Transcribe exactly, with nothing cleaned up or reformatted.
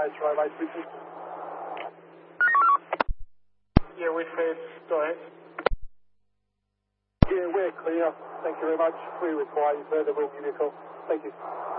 advise right away, please. Yeah, Whitfield, go ahead. Yeah, we're clear. Thank you very much. If we require you further, we'll give you a call. Thank you.